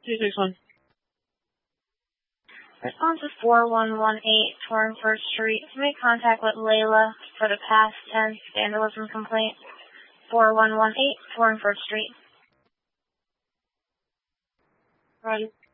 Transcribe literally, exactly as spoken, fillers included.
two six one. Response is four one one eight, Torrenford Street. Make contact with Layla for the past tense vandalism complaint. four one one eight, Torrenford Street. Roger.